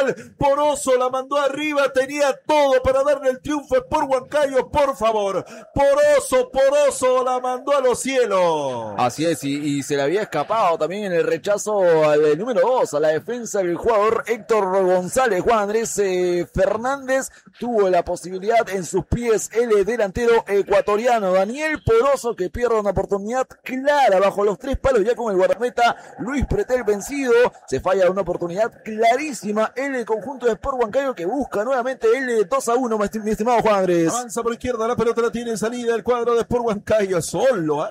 lateral. Poroso la mandó arriba, tenía todo para darle el triunfo por Huancayo, por favor. Poroso la mandó a los cielos. Así es, y se le había escapado también en el rechazo al número 2, a la defensa del jugador Héctor González. Juan Andrés Fernández tuvo la posibilidad en sus pies el delantero ecuatoriano Daniel Poroso, que pierde una oportunidad clara bajo los 3 palos ya con el guardameta Luis Pretel vencido. Se falla una oportunidad clarísima en el conjunto de Sport Huancayo, que busca nuevamente el 2-1, mi estimado Juan Andrés. Avanza por izquierda, la pelota la tiene en salida el cuadro de Sport Huancayo, solo,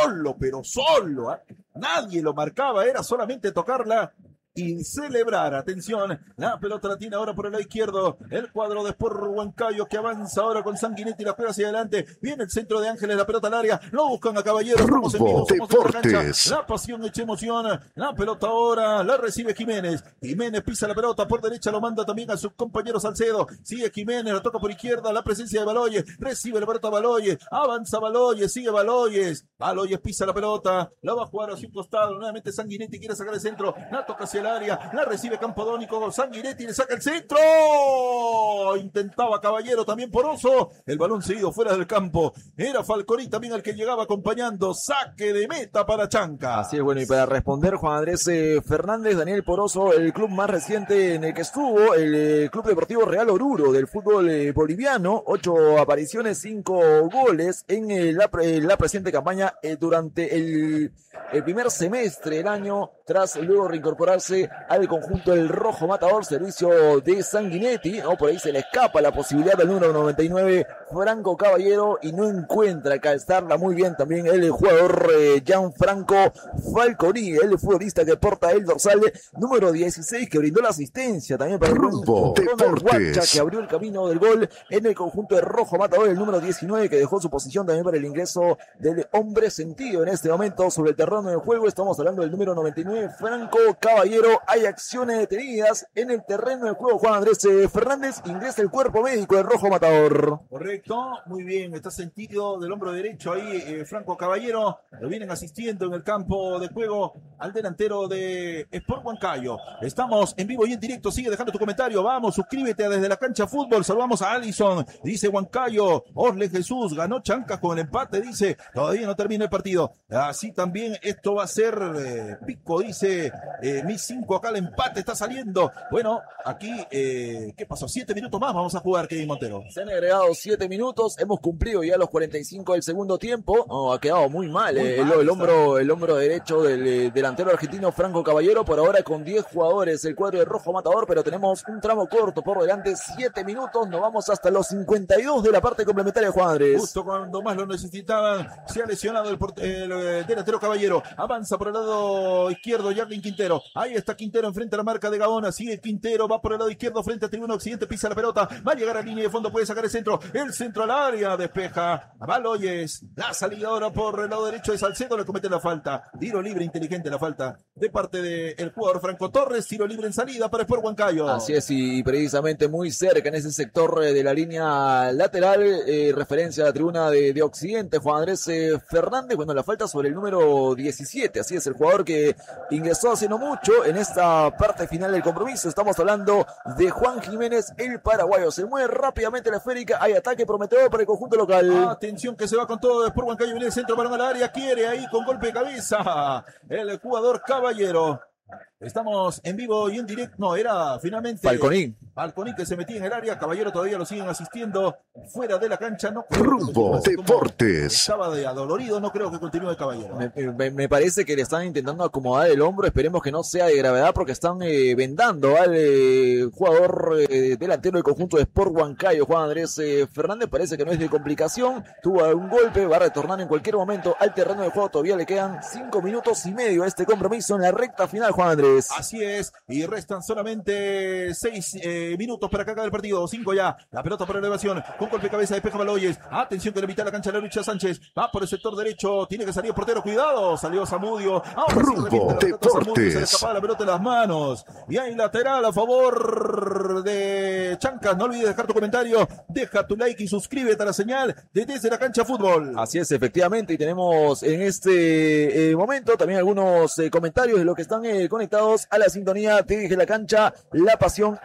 nadie lo marcaba, era solamente tocarla y celebrar. Atención, la pelota la tiene ahora por el lado izquierdo el cuadro de Sport Huancayo, que avanza ahora con Sanguinetti, la juega hacia adelante, viene el centro de Ángeles, la pelota al área, lo buscan a Caballero, estamos en vivo, somos en la cancha, la pasión hecha emoción, la pelota ahora la recibe Jiménez pisa la pelota por derecha, lo manda también a su compañero Salcedo, sigue Jiménez, la toca por izquierda, la presencia de Baloyes, recibe la pelota Baloyes, avanza Baloyes, sigue Baloyes pisa la pelota, la va a jugar hacia un costado, nuevamente Sanguinetti quiere sacar el centro, la toca hacia el área, la recibe Campodónico, Sanguinetti le saca el centro, intentaba Caballero, también Poroso, el balón seguido fuera del campo, era Falconi también el que llegaba acompañando, saque de meta para Chanca. Así es, bueno, y para responder Juan Andrés Fernández, Daniel Poroso, el club más reciente en el que estuvo, el Club Deportivo Real Oruro del fútbol boliviano, 8 apariciones, 5 goles en la presente campaña durante el primer semestre del año, tras luego reincorporarse al conjunto del Rojo Matador, servicio de Sanguinetti, ¿no? Por ahí se le escapa la posibilidad del número 99, Franco Caballero, y no encuentra calzarla muy bien también el jugador Gianfranco Falconi, el futbolista que porta el dorsal número 16, que brindó la asistencia también para el Rumbo Deportes, que abrió el camino del gol en el conjunto de Rojo Matador, el número 19, que dejó su posición también para el ingreso del hombre sentido en este momento sobre el terreno del juego. Estamos hablando del número 99, Franco Caballero. Hay acciones detenidas en el terreno del juego. Juan Andrés Fernández, ingresa el cuerpo médico del Rojo Matador. Correcto, muy bien, está sentido del hombro derecho ahí Franco Caballero, lo vienen asistiendo en el campo de juego al delantero de Sport Huancayo. Estamos en vivo y en directo, sigue dejando tu comentario, vamos, suscríbete a Desde la Cancha Fútbol, saludamos a Alison, dice Huancayo, Orle Jesús, ganó Chancas con el empate, dice, todavía no termina el partido, así también esto va a ser pico, dice mis 5 acá, el empate está saliendo, bueno, aquí, ¿qué pasó? 7 minutos más vamos a jugar, Kevin Montero. Se han agregado 7 minutos, hemos cumplido ya los 45 del segundo tiempo, ha quedado muy mal, el hombro derecho del delantero argentino Franco Caballero, por ahora con 10 jugadores, el cuadro de Rojo Matador, pero tenemos un tramo corto por delante, 7 minutos, nos vamos hasta los 52 de la parte complementaria, Juan Andrés. Justo cuando más lo necesitaban, se ha lesionado el delantero Caballero, avanza por el lado izquierdo, Jardín Quintero, ahí está Quintero enfrente a la marca de Gaona, sigue Quintero, va por el lado izquierdo frente a Tribuna Occidente, pisa la pelota, va a llegar a línea de fondo, puede sacar el centro al área, despeja Baloyes, la salida ahora por el lado derecho de Salcedo, le comete la falta, tiro libre inteligente la falta de parte del jugador Franco Torres, tiro libre en salida para Sport Huancayo. Así es, y precisamente muy cerca en ese sector de la línea lateral, referencia a la tribuna de Occidente, Juan Andrés Fernández, bueno, la falta sobre el número 17, así es, el jugador que ingresó hace no mucho en esta parte final del compromiso. Estamos hablando de Juan Jiménez, el paraguayo, se mueve rápidamente la esférica, hay ataque prometedor para el conjunto local. Atención que se va con todo Sport Huancayo, viene el centro, balón al área, quiere ahí con golpe de cabeza el jugador Caballero. Estamos en vivo y en directo. No, era finalmente Falconi que se metía en el área. Caballero todavía lo siguen asistiendo fuera de la cancha. No creo Rumbo Deportes. Estaba de adolorido, no creo que continúe Caballero. Me parece que le están intentando acomodar el hombro. Esperemos que no sea de gravedad porque están vendando al jugador delantero del conjunto de Sport Huancayo, Juan Andrés Fernández. Parece que no es de complicación. Tuvo un golpe, va a retornar en cualquier momento al terreno de juego. Todavía le quedan 5 minutos y medio a este compromiso en la recta final, Juan Andrés. Así es, y restan solamente 6 minutos para que acabe el partido, 5 ya, la pelota por elevación, con golpe de cabeza despeja Baloyes, atención que le evita la cancha la lucha Sánchez, va por el sector derecho, tiene que salir el portero, cuidado, salió Zamudio, ahora Rumbo Deportes. Se le escapaba la pelota de las manos, y hay lateral a favor de Chancas. No olvides dejar tu comentario, deja tu like y suscríbete a la señal de Desde la Cancha Fútbol. Así es, efectivamente, y tenemos en este momento también algunos comentarios de los que están conectados a la sintonía de Desde la Cancha, la pasión